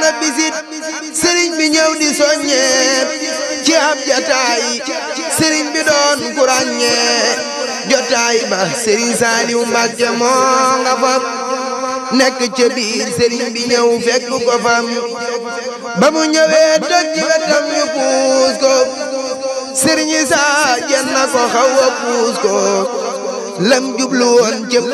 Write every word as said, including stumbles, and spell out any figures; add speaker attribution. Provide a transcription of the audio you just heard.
Speaker 1: bisit sëriñ bi ñëw di soññee ci ab jataay sëriñ bi doon ku ràññee jotaay ba sëriñ Saaliw Mbàkke moo nga fa nekk ca biir sëriñ bi ñëw fekk ko fam ba mu ñëwee toj ci wetam ñu puus ko sëriñ Isaa jenn ko xaw a puus ko lam jublu woon